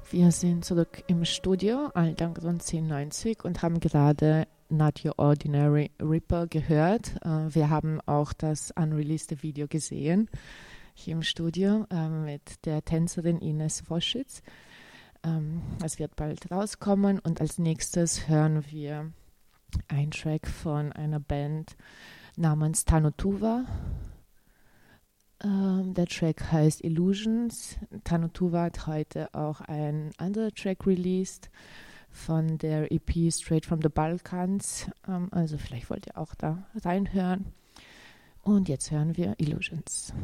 Wir sind zurück im Studio, Alterngrund 1090, und haben gerade Not Your Ordinary Ripper gehört. Wir haben auch das unreleased Video gesehen, hier im Studio, mit der Tänzerin Ines Woschitz. Es wird bald rauskommen, und als nächstes hören wir einen Track von einer Band namens Tanutuva. Der Track heißt Illusions. Tanutuva hat heute auch einen anderen Track released von der EP Straight from the Balkans. Also vielleicht wollt ihr auch da reinhören. Und jetzt hören wir Illusions.